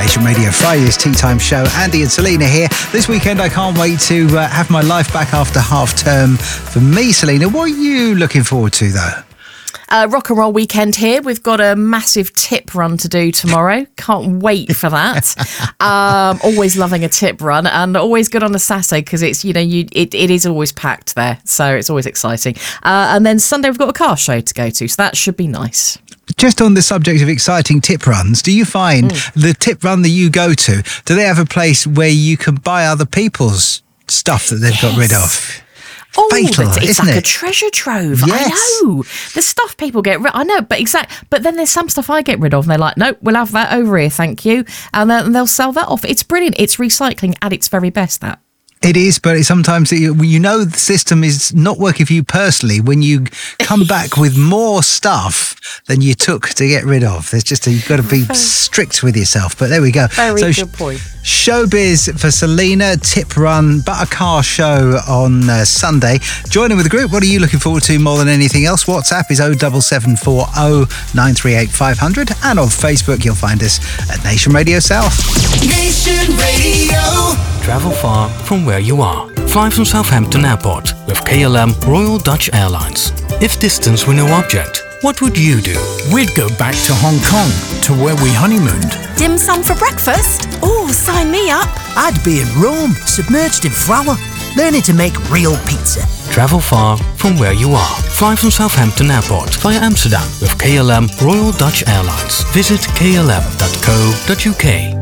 Nation Radio Friday's Tea Time Show. Andy and Selena here. This weekend I can't wait to have my life back after half term. For me, Selena, what are you looking forward to though? Rock and roll weekend here. We've got a massive tip run to do tomorrow. Can't wait for that. Always loving a tip run, and always good on a Saturday because it's it is always packed there, so it's always exciting. And then Sunday we've got a car show to go to, so that should be nice. Just on the subject of exciting tip runs, do you find the tip run that you go to, do they have a place where you can buy other people's stuff that they've got rid of? Oh, Fatal, it's isn't like it? a treasure trove. Yes. I know. The stuff people get rid. I know, but then there's some stuff I get rid of, and they're like, "Nope, we'll have that over here, thank you," and then they'll sell that off. It's brilliant. It's recycling at its very best. That. It is, but sometimes the system is not working for you personally when you come back with more stuff than you took to get rid of. You've got to be strict with yourself. But there we go. Very good point. Showbiz for Selena, tip run, but a car show on Sunday. Joining with the group, what are you looking forward to more than anything else? WhatsApp is 07740 938 500, and on Facebook you'll find us at Nation Radio South. Nation Radio. Travel far from where you are. Fly from Southampton Airport with KLM Royal Dutch Airlines. If distance were no object, what would you do? We'd go back to Hong Kong, to where we honeymooned. Dim sum for breakfast? Oh, sign me up. I'd be in Rome, submerged in flour, learning to make real pizza. Travel far from where you are. Fly from Southampton Airport via Amsterdam with KLM Royal Dutch Airlines. Visit klm.co.uk.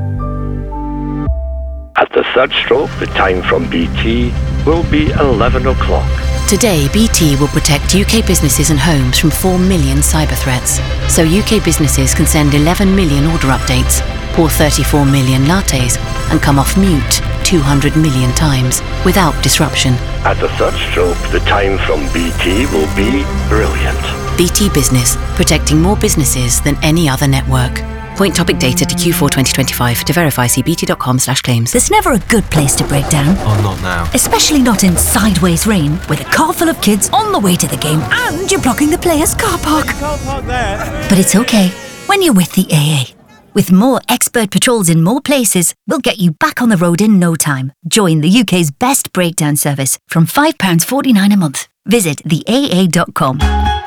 At the third stroke, the time from BT will be 11 o'clock. Today, BT will protect UK businesses and homes from 4 million cyber threats. So UK businesses can send 11 million order updates, pour 34 million lattes, and come off mute 200 million times without disruption. At the third stroke, the time from BT will be brilliant. BT Business, protecting more businesses than any other network. Point topic data to Q4 2025. To verify, see bt.com/claims. There's never a good place to break down. Oh, not now. Especially not in sideways rain, with a car full of kids on the way to the game and you're blocking the players' car park. But it's okay when you're with the AA. With more expert patrols in more places, we'll get you back on the road in no time. Join the UK's best breakdown service from £5.49 a month. Visit theaa.com.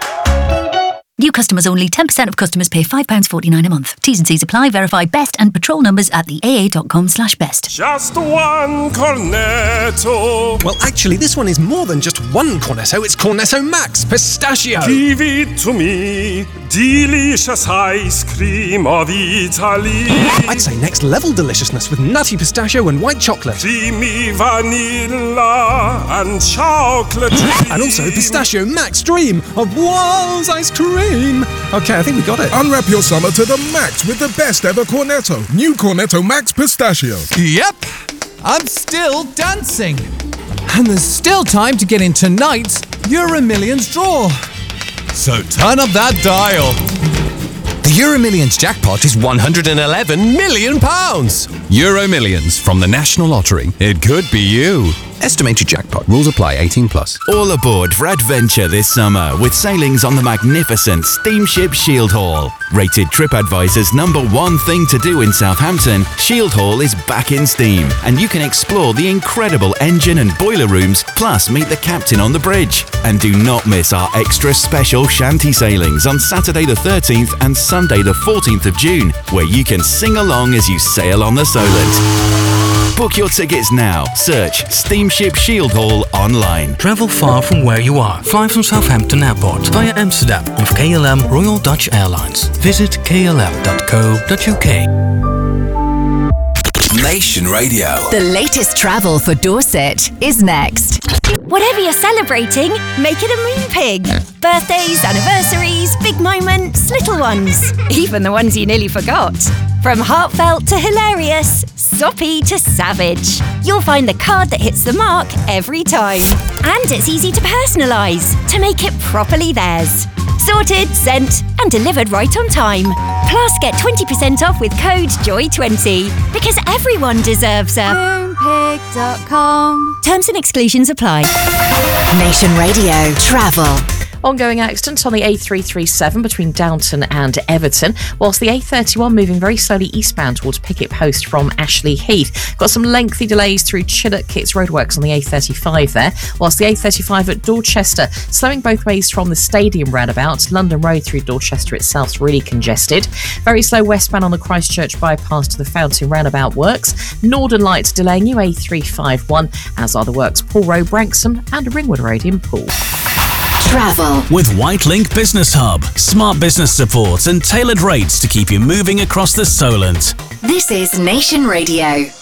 New customers only. 10% of customers pay £5.49 a month. T's and C's apply. Verify best and patrol numbers at theaa.com/best. Just one Cornetto. Well, actually, this one is more than just one Cornetto. It's Cornetto Max Pistachio. Give it to me. Delicious ice cream of Italy. I'd say next level deliciousness with nutty pistachio and white chocolate. Creamy vanilla and chocolate. And also Pistachio Max Dream of Walls ice cream. Okay, I think we got it. Unwrap your summer to the max with the best ever Cornetto. New Cornetto Max Pistachio. Yep, I'm still dancing. And there's still time to get in tonight's Euro Millions draw. So turn up that dial. The Euro Millions jackpot is £111 million. Euro Millions from the National Lottery. It could be you. Estimated jackpot. Rules apply. 18+. All aboard for adventure this summer with sailings on the magnificent steamship Shield Hall. Rated TripAdvisor's #1 thing to do in Southampton, Shield Hall is back in steam, and you can explore the incredible engine and boiler rooms, plus meet the captain on the bridge. And do not miss our extra special shanty sailings on Saturday the 13th and Sunday the 14th of June, where you can sing along as you sail on the Solent. Book your tickets now. Search Steamship Shield Hall online. Travel far from where you are. Fly from Southampton Airport via Amsterdam with KLM Royal Dutch Airlines. Visit klm.co.uk. Nation Radio. The latest travel for Dorset is next. Whatever you're celebrating, make it a moon pig. Birthdays, anniversaries, big moments, little ones. Even the ones you nearly forgot. From heartfelt to hilarious, soppy to savage. You'll find the card that hits the mark every time. And it's easy to personalise, to make it properly theirs. Sorted, sent, and delivered right on time. Plus, get 20% off with code JOY20, because everyone deserves a Moonpig.com. Terms and exclusions apply. Nation Radio Travel Ongoing accident on the A337 between Downton and Everton, whilst the A31 moving very slowly eastbound towards Picket Post from Ashley Heath. Got some lengthy delays through Chillock Kits Roadworks on the A35 there, whilst the A35 at Dorchester slowing both ways from the Stadium roundabout. London Road through Dorchester itself's really congested. Very slow westbound on the Christchurch bypass to the Fountain roundabout works. Northern Lights delaying you A351, as are the works Poole Road, Branksome and Ringwood Road in Poole. Travel with Whitelink Business Hub. Smart business support and tailored rates to keep you moving across the Solent. This is Nation Radio.